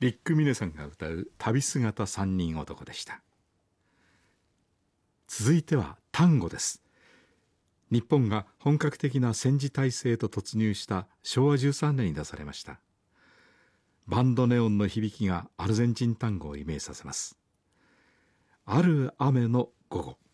ビッグミネさんが歌う旅姿三人男でした。続いてはタンゴです。日本が本格的な戦時体制へと突入した昭和13年に出されました。バンドネオンの響きがアルゼンチンタンゴをイメージさせます。ある雨の午後、